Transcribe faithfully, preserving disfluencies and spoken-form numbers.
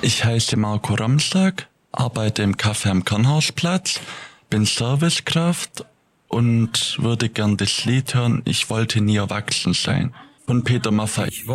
Ich heiße Marco Ramsack, arbeite im Café am Kornhausplatz, bin Servicekraft und würde gern das Lied hören, Ich wollte nie erwachsen sein, von Peter Maffay.